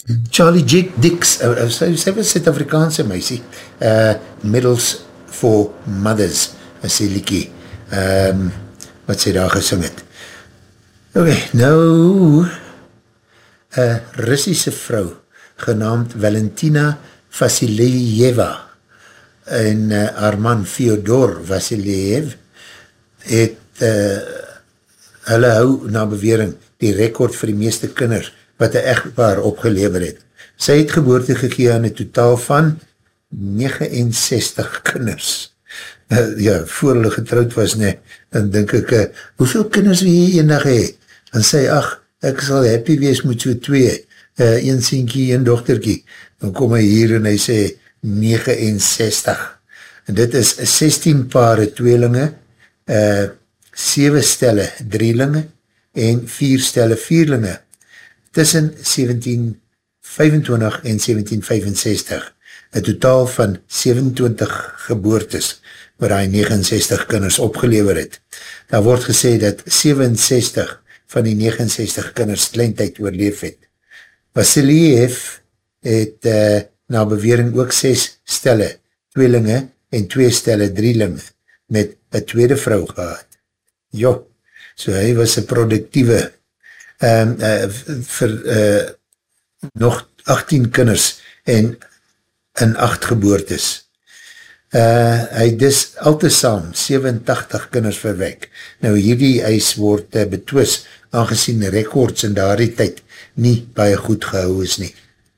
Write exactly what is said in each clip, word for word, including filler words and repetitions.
Charlie Jack Dix, uh, uh, sy, sy was Suid-Afrikaanse meisie, uh, Medals for Mothers, as sy liekie, um, wat sy daar gesing het. Ok, nou, een Russische vrou, genaamd Valentina Vasiljeva, en uh, haar man Fyodor Vasiljev, het uh, hulle hou na bewering die rekord vir die meeste kinders wat een echtpaar opgelever het. Sy het geboorte gegee aan een totaal van negenenzestig kinders. Uh, ja, voor hulle getrouwd was, nee, dan denk ek, uh, hoeveel kinders wil jy eendag hee? Dan sê, ach, ek sal happy wees met so twee, uh, een sienkie, een dochterkie. Dan kom hy hier en hy sê negenenzestig. En dit is sestien pare tweelinge, uh, sewe stelle drielinge en vier stelle vierlinge. Tussen sewentien vyfentwintig en sewentien vyfenzestig, een totaal van sewenentwintig geboortes, waar hy negenenzestig kinders opgelever het. Daar word gesê dat sewenenzestig van die negenenzestig kinders kleintyd oorleef het. Vasiljev het uh, na bewering ook ses stelle tweelinge en twee stelle drielinge met een tweede vrou gehad. Jo, so hy was een productieve Um, uh, vir uh, nog achttien kinders en in acht geboortes. Uh, hy dis al te saam sewenentagtig kinders verwek. Nou hierdie eis word uh, betwis, aangezien rekords in daardie tyd nie baie goed gehou is nie.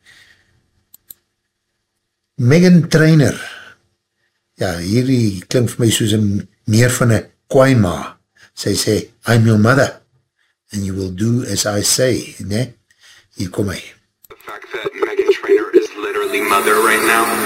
Meghan Trainor, ja, hierdie klink vir my soos een meer van een kwaima. Sy sê, I'm your mother. And you will do as I say, ne? Hier kom hy. The fact that Meghan Trainor is literally mother right now